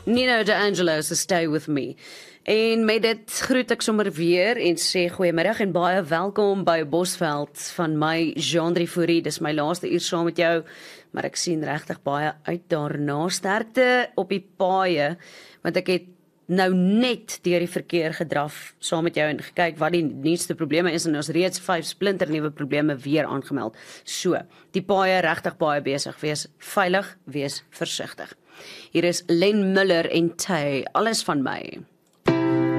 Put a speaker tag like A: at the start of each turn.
A: Nino D'Angelo se Stay With Me. En met dit groet ek sommer weer en sê goeiemiddag en baie welkom by Bosveld van my Jean-Drie Fourie. Dis my laaste uur saam met jou, maar ek sien regtig baie uit daarna. Sterkte op die paaie, want ek het nou net deur die verkeer gedraf saam met jou en gekyk wat die nuutste probleme is en ons reeds 5 splinternuwe probleme weer aangemeld. So, die paaie regtig baie besig wees, veilig wees, versigtig. Hier is Len Muller en Tay, alles van my.